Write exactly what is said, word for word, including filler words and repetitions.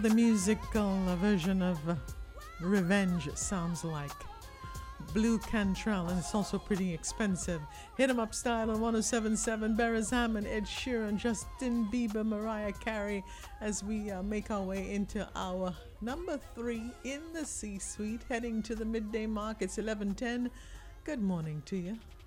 The musical version of uh, Revenge sounds like Blue Cantrell, and it's also pretty expensive. Hit 'em Up Style on one oh seven point seven. Beres Hammond, Ed Sheeran, Justin Bieber, Mariah Carey, as we uh, make our way into our number three in the C-suite, heading to the midday mark. It's eleven ten. Good morning to you.